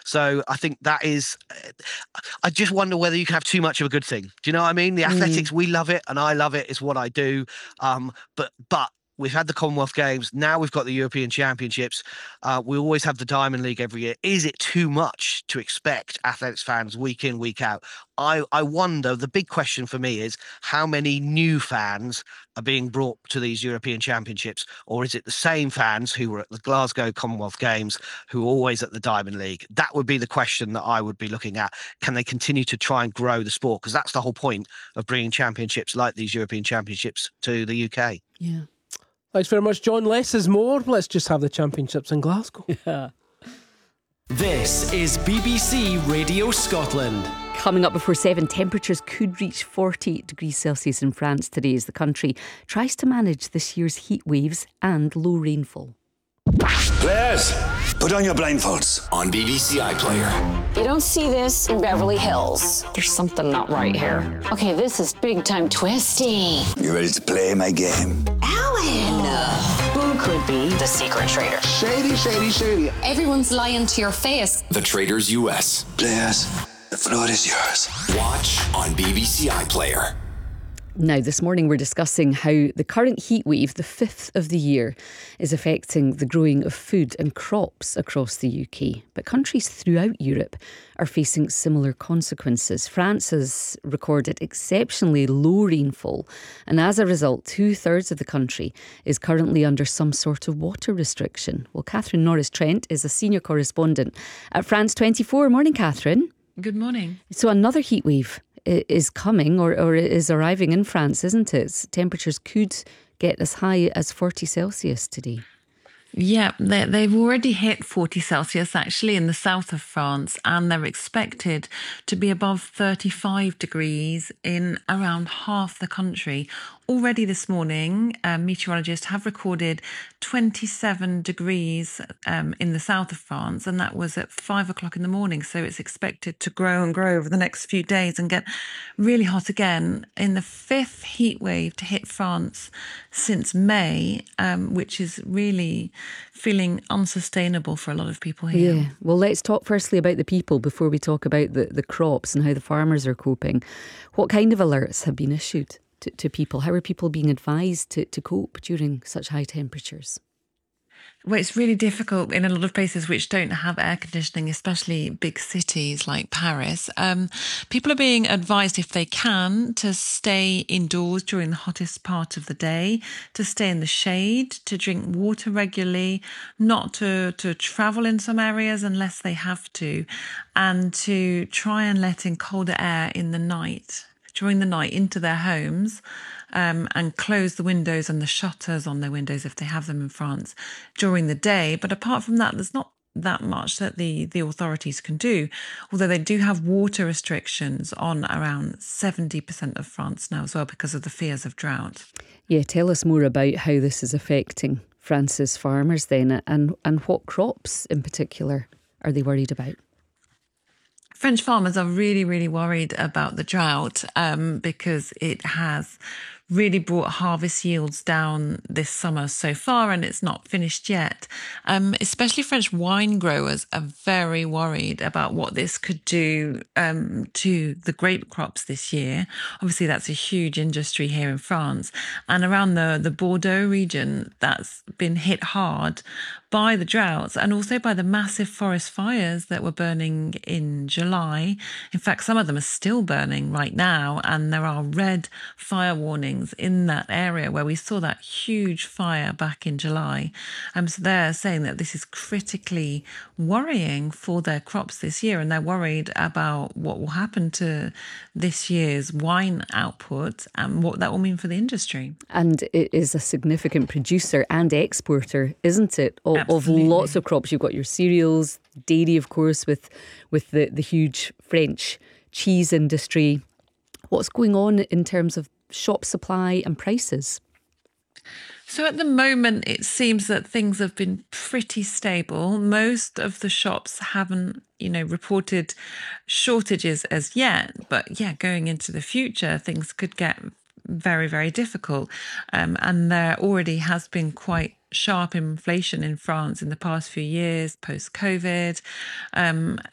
So I think that is, I just wonder whether you can have too much of a good thing. Do you know what I mean? The athletics, we love it and I love it. It's what I do. But we've had the Commonwealth Games. Now we've got the European Championships. We always have the Diamond League every year. Is it too much to expect athletics fans week in, week out? I wonder, the big question for me is how many new fans are being brought to these European Championships? Or is it the same fans who were at the Glasgow Commonwealth Games who are always at the Diamond League? That would be the question that I would be looking at. Can they continue to try and grow the sport? Because that's the whole point of bringing championships like these European Championships to the UK. Yeah. Thanks very much, John. Less is more. Let's just have the championships in Glasgow. Yeah. This is BBC Radio Scotland. Coming up before 7, temperatures could reach 40 degrees Celsius in France today as the country tries to manage this year's heat waves and low rainfall. Players, put on your blindfolds. On BBC iPlayer. You don't see this in Beverly Hills. There's something not right here. Okay, this is big time twisty. You ready to play my game? Alan! Who could be the secret traitor? Shady, shady, shady. Everyone's lying to your face. The Traitors US. Players, the floor is yours. Watch on BBC iPlayer. Now, this morning we're discussing how the current heat wave, the 5th of the year, is affecting the growing of food and crops across the UK. But countries throughout Europe are facing similar consequences. France has recorded exceptionally low rainfall, and as a result, 2/3 of the country is currently under some sort of water restriction. Well, Catherine Norris-Trent is a senior correspondent at France 24. Morning, Catherine. Good morning. So another heat wave is coming or is arriving in France, isn't it? Temperatures could get as high as 40 Celsius today. Yeah, they've already hit 40 Celsius actually in the south of France, and they're expected to be above 35 degrees in around half the country. Already this morning, meteorologists have recorded 27 degrees in the south of France, and that was at 5 o'clock in the morning. So it's expected to grow and grow over the next few days and get really hot again in the 5th heat wave to hit France since May, which is really feeling unsustainable for a lot of people here. Yeah, well, let's talk firstly about the people before we talk about the crops and how the farmers are coping. What kind of alerts have been issued to people? How are people being advised to cope during such high temperatures? Well, it's really difficult in a lot of places which don't have air conditioning, especially big cities like Paris. People are being advised, if they can, to stay indoors during the hottest part of the day, to stay in the shade, to drink water regularly, not to travel in some areas unless they have to, and to try and let in colder air in the night, during the night, into their homes. And close the windows and the shutters on their windows if they have them in France during the day. But apart from that, there's not that much that the authorities can do, although they do have water restrictions on around 70% of France now as well because of the fears of drought. Yeah, tell us more about how this is affecting France's farmers then, and what crops in particular are they worried about? French farmers are really, really worried about the drought because it has really brought harvest yields down this summer so far, and it's not finished yet. Especially French wine growers are very worried about what this could do to the grape crops this year. Obviously, that's a huge industry here in France. And around the Bordeaux region, that's been hit hard by the droughts and also by the massive forest fires that were burning in July. In fact, some of them are still burning right now, and there are red fire warnings in that area where we saw that huge fire back in July. So they're saying that this is critically worrying for their crops this year, and they're worried about what will happen to this year's wine output and what that will mean for the industry. And it is a significant producer and exporter, isn't it, of lots of crops. You've got your cereals, dairy, of course, with the huge French cheese industry. What's going on in terms of shop supply and prices? So at the moment, it seems that things have been pretty stable. Most of the shops haven't, reported shortages as yet. But yeah, going into the future, things could get very, very difficult. And there already has been quite sharp inflation in France in the past few years, post-COVID.